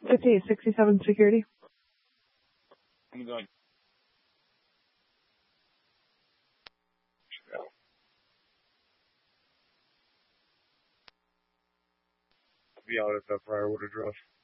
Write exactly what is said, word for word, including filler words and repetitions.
fifty-eight sixty-seven security. I'm going. Be out at the Briarwood address.